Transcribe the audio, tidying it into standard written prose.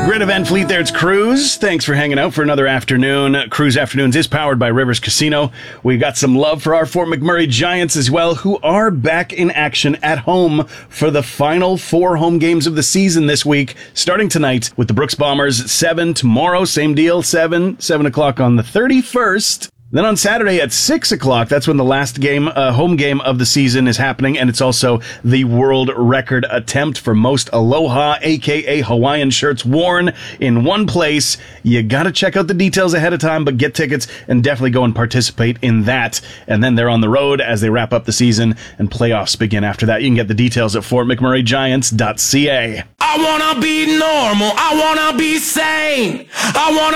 Great event, Fleet. There, it's Cruise. Thanks for hanging out for another afternoon. Cruise Afternoons is powered by Rivers Casino. We got some love for our Fort McMurray Giants as well, who are back in action at home for the final 4 home games of the season this week, starting tonight with the Brooks Bombers at 7. Tomorrow, same deal, 7 o'clock on the 31st. Then on Saturday at 6 o'clock, that's when the last game, home game of the season is happening, and it's also the world record attempt for most Aloha, aka Hawaiian shirts worn in one place. You gotta check out the details ahead of time, but get tickets and definitely go and participate in that. And then they're on the road as they wrap up the season, and playoffs begin after that. You can get the details at FortMcMurrayGiants.ca. I wanna be normal, I wanna be sane, I wanna